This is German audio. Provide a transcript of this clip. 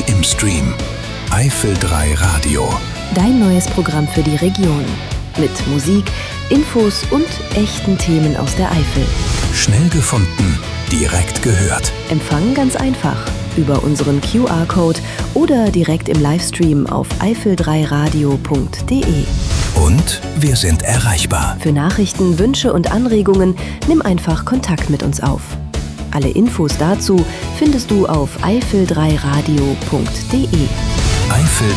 im Stream. Eifel 3 Radio. Dein neues Programm für die Region. Mit Musik, Infos und echten Themen aus der Eifel. Schnell gefunden, direkt gehört. Empfang ganz einfach über unseren QR-Code oder direkt im Livestream auf eifel3radio.de. Und wir sind erreichbar. Für Nachrichten, Wünsche und Anregungen nimm einfach Kontakt mit uns auf. Alle Infos dazu findest du auf eifel3radio.de. Eifel